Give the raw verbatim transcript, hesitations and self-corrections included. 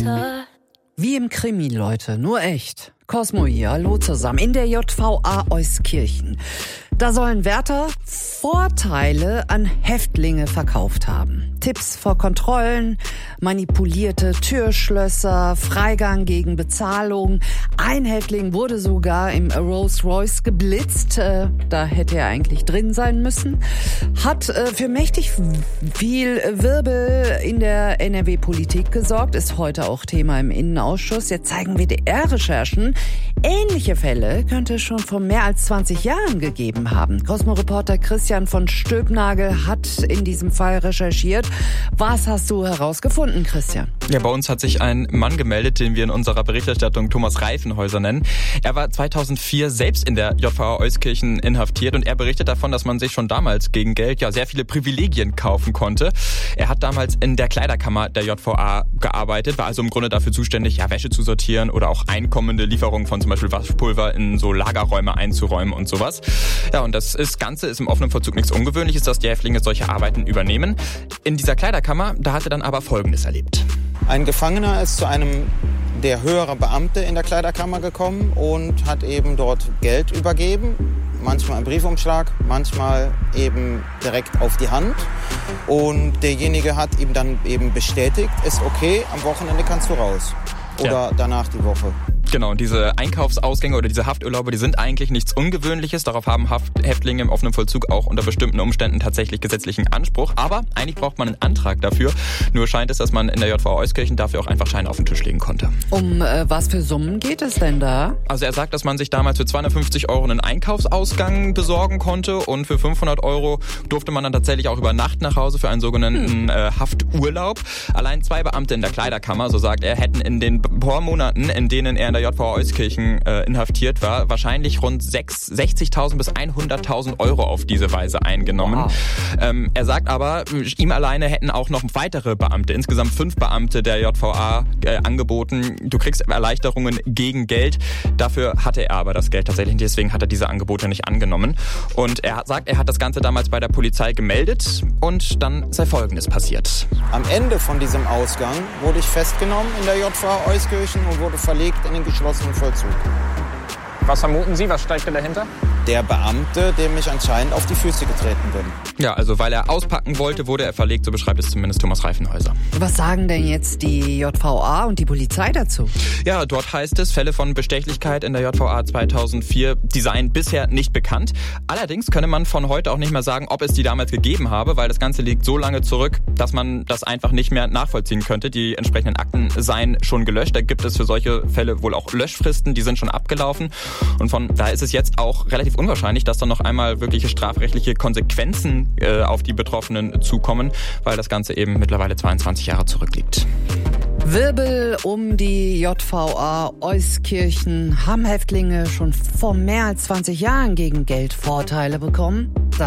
Täter. Wie im Krimi, Leute, nur echt. Cosmo hier, hallo zusammen, in der J V A Euskirchen. Da sollen Wärter Vorteile an Häftlinge verkauft haben. Tipps vor Kontrollen, manipulierte Türschlösser, Freigang gegen Bezahlung. Ein Häftling wurde sogar im Rolls Royce geblitzt. Äh, da hätte er eigentlich drin sein müssen. Hat äh, für mächtig viel Wirbel in der N R W-Politik gesorgt. Ist heute auch Thema im Innenausschuss. Jetzt zeigen W D R-Recherchen, ähnliche Fälle könnte es schon vor mehr als zwanzig Jahren gegeben haben. Cosmo-Reporter Christian von Stülpnagel hat in diesem Fall recherchiert. Was hast du herausgefunden, Christian? Ja, bei uns hat sich ein Mann gemeldet, den wir in unserer Berichterstattung Thomas Reifenhäuser nennen. Er war zweitausendvier selbst in der J V A Euskirchen inhaftiert und er berichtet davon, dass man sich schon damals gegen Geld ja sehr viele Privilegien kaufen konnte. Er hat damals in der Kleiderkammer der J V A gearbeitet, war also im Grunde dafür zuständig, ja, Wäsche zu sortieren oder auch einkommende Lieferungen von zum Beispiel Waschpulver in so Lagerräume einzuräumen und sowas. Ja, und das ist, Ganze ist im offenen Vollzug nichts Ungewöhnliches, dass die Häftlinge solche Arbeiten übernehmen. In dieser Kleiderkammer, da hat er dann aber Folgendes erlebt. Ein Gefangener ist zu einem der höheren Beamte in der Kleiderkammer gekommen und hat eben dort Geld übergeben. Manchmal im Briefumschlag, manchmal eben direkt auf die Hand. Und derjenige hat ihm dann eben bestätigt, ist okay, am Wochenende kannst du raus. Oder ja. Danach die Woche. Genau, und diese Einkaufsausgänge oder diese Hafturlaube, die sind eigentlich nichts Ungewöhnliches. Darauf haben Haft- Häftlinge im offenen Vollzug auch unter bestimmten Umständen tatsächlich gesetzlichen Anspruch. Aber eigentlich braucht man einen Antrag dafür. Nur scheint es, dass man in der J V A Euskirchen dafür auch einfach Scheine auf den Tisch legen konnte. Um äh, was für Summen geht es denn da? Also er sagt, dass man sich damals für zweihundertfünfzig Euro einen Einkaufsausgang besorgen konnte und für fünfhundert Euro durfte man dann tatsächlich auch über Nacht nach Hause für einen sogenannten hm. äh, Hafturlaub. Allein zwei Beamte in der Kleiderkammer, so sagt er, hätten in den paar Monaten, in denen er in der J V A Euskirchen äh, inhaftiert war, wahrscheinlich rund sechzigtausend bis hunderttausend Euro auf diese Weise eingenommen. Wow. Ähm, er sagt aber, ihm alleine hätten auch noch weitere Beamte, insgesamt fünf Beamte der J V A äh, angeboten, du kriegst Erleichterungen gegen Geld. Dafür hatte er aber das Geld tatsächlich, deswegen hat er diese Angebote nicht angenommen. Und er sagt, er hat das Ganze damals bei der Polizei gemeldet und dann sei Folgendes passiert. Am Ende von diesem Ausgang wurde ich festgenommen in der J V A Euskirchen und wurde verlegt in den geschlossenen Vollzug. Was vermuten Sie? Was steckt dahinter? Der Beamte, dem ich anscheinend auf die Füße getreten bin. Ja, also weil er auspacken wollte, wurde er verlegt, so beschreibt es zumindest Thomas Reifenhäuser. Was sagen denn jetzt die J V A und die Polizei dazu? Ja, dort heißt es, Fälle von Bestechlichkeit in der J V A zweitausendvier, die seien bisher nicht bekannt. Allerdings könne man von heute auch nicht mehr sagen, ob es die damals gegeben habe, weil das Ganze liegt so lange zurück, dass man das einfach nicht mehr nachvollziehen könnte. Die entsprechenden Akten seien schon gelöscht. Da gibt es für solche Fälle wohl auch Löschfristen, die sind schon abgelaufen. Und von daher ist es jetzt auch relativ unwahrscheinlich, dass dann noch einmal wirkliche strafrechtliche Konsequenzen äh, auf die Betroffenen zukommen, weil das Ganze eben mittlerweile zweiundzwanzig Jahre zurückliegt. Wirbel um die J V A Euskirchen. Haben Häftlinge schon vor mehr als zwanzig Jahren gegen Geld Vorteile bekommen?